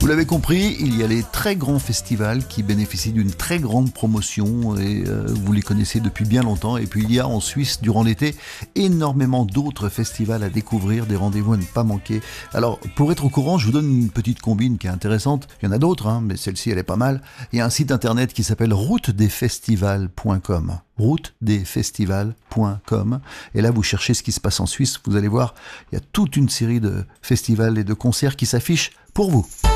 Vous l'avez compris, il y a les très grands festivals qui bénéficient d'une très grande promotion et vous les connaissez depuis bien longtemps. Et puis il y a en Suisse, durant l'été, énormément d'autres festivals à découvrir, des rendez-vous à ne pas manquer. Alors, pour être au courant, je vous donne une petite combine qui est intéressante. Il y en a d'autres, mais celle-ci, elle est pas mal. Il y a un site internet qui s'appelle routedesfestivals.com. routedesfestivals.com. Et là, vous cherchez ce qui se passe en Suisse. Vous allez voir, il y a toute une série de festivals et de concerts qui s'affichent pour vous.